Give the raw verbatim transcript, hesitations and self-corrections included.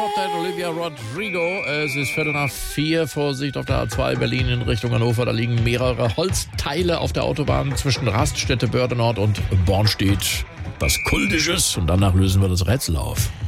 Quartet, Olivia Rodrigo. Es ist Viertel nach vier. Vorsicht auf der A zwei Berlin in Richtung Hannover. Da liegen mehrere Holzteile auf der Autobahn zwischen Raststätte Börde Nord und Bornstedt. Was Kultisches. Und danach lösen wir das Rätsel auf.